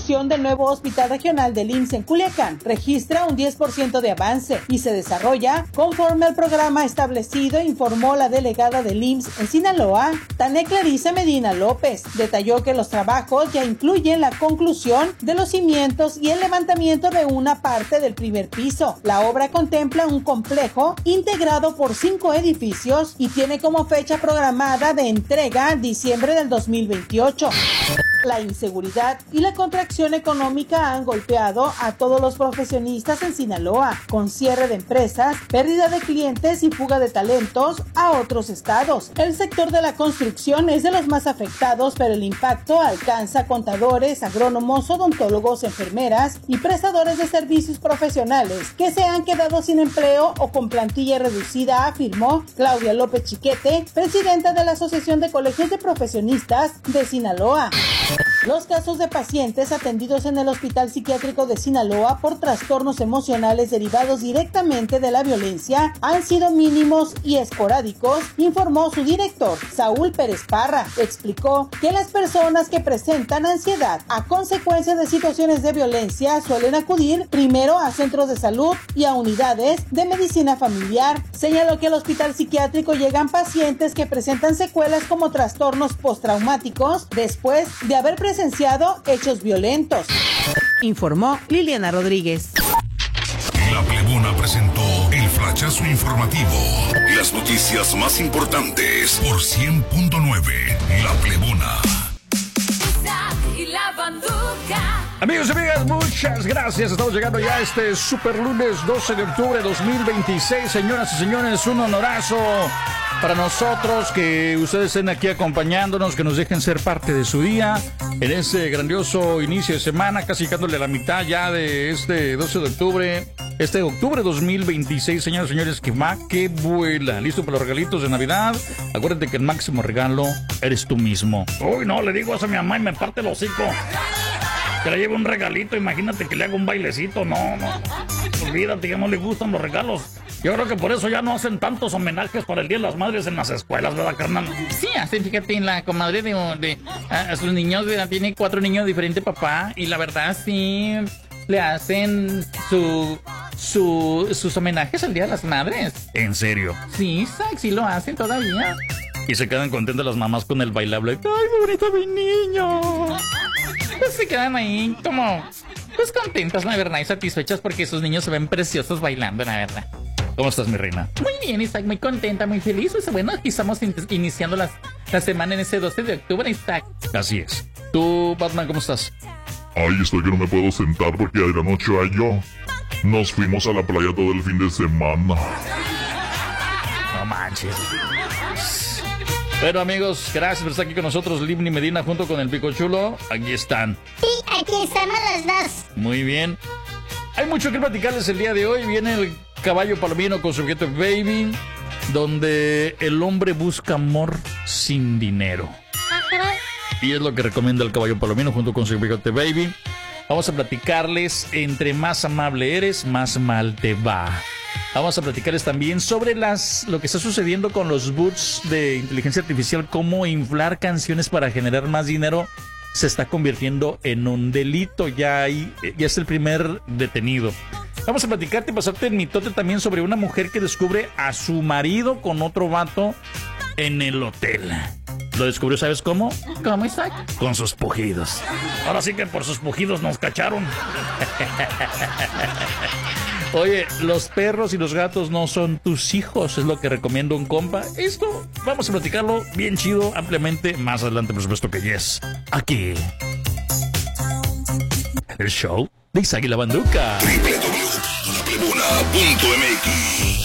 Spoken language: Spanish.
construcción del nuevo hospital regional del IMSS en Culiacán registra un 10% de avance y se desarrolla conforme al programa establecido, informó la delegada del IMSS en Sinaloa, Tania Clarisa Medina López. Detalló que los trabajos ya incluyen la conclusión de los cimientos y el levantamiento de una parte del primer piso. La obra contempla un complejo integrado por 5 edificios y tiene como fecha programada de entrega diciembre del 2028. La inseguridad y la contracción económica han golpeado a todos los profesionistas en Sinaloa, con cierre de empresas, pérdida de clientes y fuga de talentos a otros estados. El sector de la construcción es de los más afectados, pero el impacto alcanza contadores, agrónomos, odontólogos, enfermeras y prestadores de servicios profesionales que se han quedado sin empleo o con plantilla reducida, afirmó Claudia López Chiquete, presidenta de la Asociación de Colegios de Profesionistas de Sinaloa. Los casos de pacientes atendidos en el Hospital Psiquiátrico de Sinaloa por trastornos emocionales derivados directamente de la violencia han sido mínimos y esporádicos, informó su director, Saúl Pérez Parra. Explicó que las personas que presentan ansiedad a consecuencia de situaciones de violencia suelen acudir primero a centros de salud y a unidades de medicina familiar. Señaló que al Hospital Psiquiátrico llegan pacientes que presentan secuelas como trastornos postraumáticos después de haber presenciado hechos violentos, informó Liliana Rodríguez. La Plebona presentó el flachazo informativo. Las noticias más importantes por 100.9 La Plebona. Amigos y amigas, muchas gracias. Estamos llegando ya a este super lunes 12 de octubre de 2026. Señoras y señores, un honorazo para nosotros que ustedes estén aquí acompañándonos, que nos dejen ser parte de su día en ese grandioso inicio de semana, casi llegándole a la mitad ya de este 12 de octubre. Este octubre 2026, señoras y señores, que va, que vuela. ¿Listo para los regalitos de Navidad? Acuérdate que el máximo regalo eres tú mismo. Uy, no, le digo eso a mi mamá y me parte el hocico. Que le lleve un regalito, imagínate que le haga un bailecito. No. Olvídate, ya no le gustan los regalos. Yo creo que por eso ya no hacen tantos homenajes para el Día de las Madres en las escuelas, ¿verdad, carnal? Sí, hacen, fíjate, la comadre a sus niños, ¿verdad? Tiene 4 niños de diferente papá, y la verdad sí le hacen sus homenajes al Día de las Madres. ¿En serio? Sí, sí lo hacen todavía. Y se quedan contentas las mamás con el bailable. ¡Ay, qué bonito mi niño! Pues se quedan ahí como, pues contentas, la verdad, y satisfechas porque sus niños se ven preciosos bailando, la verdad. ¿Cómo estás, mi reina? Muy bien, Isaac, muy contenta, muy feliz. Pues bueno, aquí estamos iniciando la semana en ese 12 de octubre, Isaac. Así es. ¿Tú, Batman, cómo estás? Ay, estoy que no me puedo sentar porque anoche nos fuimos a la playa todo el fin de semana. No manches. Bueno, amigos, gracias por estar aquí con nosotros. Livni Medina junto con el Pico Chulo. Aquí están. Sí, aquí estamos los dos. Muy bien. Hay mucho que platicarles el día de hoy. Viene el caballo palomino con su objeto Baby, donde el hombre busca amor sin dinero. Y es lo que recomienda el caballo palomino junto con su objeto Baby. Vamos a platicarles, entre más amable eres, más mal te va. Vamos a platicarles también sobre lo que está sucediendo con los bots de inteligencia artificial, cómo inflar canciones para generar más dinero se está convirtiendo en un delito. Ya es el primer detenido. Vamos a platicarte y pasarte el mitote también sobre una mujer que descubre a su marido con otro vato en el hotel. ¿Lo descubrió, sabes cómo? ¿Cómo, Isaac? Con sus pujidos. Ahora sí que por sus pujidos nos cacharon. Oye, los perros y los gatos no son tus hijos, es lo que recomienda un compa. Esto vamos a platicarlo bien chido, ampliamente, más adelante, por supuesto que yes. Aquí. El show de Isaac y la Banduca. www.laplebona.mx